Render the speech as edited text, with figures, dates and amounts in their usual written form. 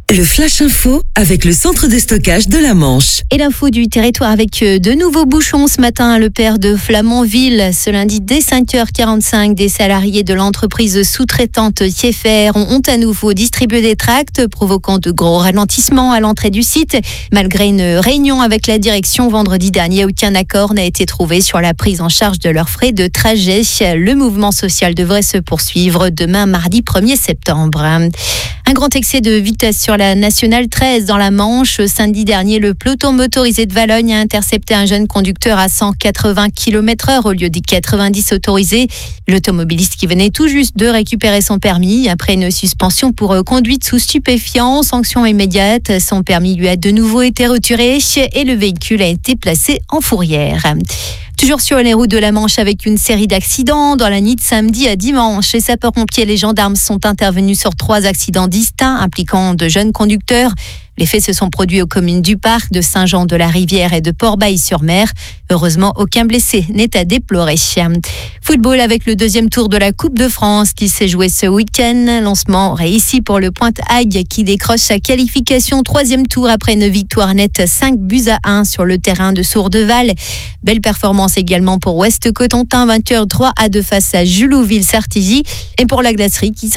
Le Flash Info avec le centre de stockage de la Manche. Et l'info du territoire avec de nouveaux bouchons ce matin. Le père de Flamanville, ce lundi dès 5h45, des salariés de l'entreprise sous-traitante Kieffer ont à nouveau distribué des tracts, provoquant de gros ralentissements à l'entrée du site. Malgré une réunion avec la direction vendredi dernier, aucun accord n'a été trouvé sur la prise en charge de leurs frais de trajet. Le mouvement social devrait se poursuivre demain, mardi 1er septembre. Un grand excès de vitesse sur la Nationale 13 dans la Manche. Samedi dernier, le peloton motorisé de Valogne a intercepté un jeune conducteur à 180 km/h au lieu des 90 autorisés. L'automobiliste qui venait tout juste de récupérer son permis après une suspension pour conduite sous stupéfiants. Sanction immédiate, son permis lui a de nouveau été retiré et le véhicule a été placé en fourrière. Toujours sur les routes de la Manche avec une série d'accidents. Dans la nuit de samedi à dimanche, les sapeurs-pompiers et les gendarmes sont intervenus sur 3 accidents distincts impliquant de jeunes conducteurs. Les faits se sont produits aux communes du Parc, de Saint-Jean-de-la-Rivière et de Port-Bail-sur-Mer. Heureusement, aucun blessé n'est à déplorer. Football avec le deuxième tour de la Coupe de France qui s'est joué ce week-end. Lancement réussi pour le Pointe-Hague qui décroche sa qualification 3e tour après une victoire nette 5-1 sur le terrain de Sourdeval. Belle performance également pour Ouest-Cotentin, vainqueur 3-2 face à Julouville-Sartigy. Et pour la glacerie qui